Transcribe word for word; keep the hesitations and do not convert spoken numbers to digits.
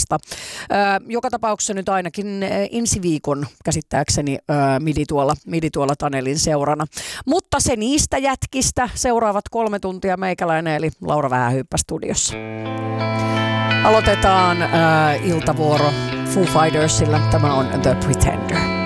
Suomesta. Joka tapauksessa nyt ainakin ensi viikon käsittääkseni midi tuolla, midi tuolla Tanelin seurana. Mutta se niistä jätkistä seuraavat kolme tuntia meikäläinen eli Laura Vähähyyppä studiossa. Aloitetaan iltavuoro Foo Fightersilla. Tämä on The Pretender.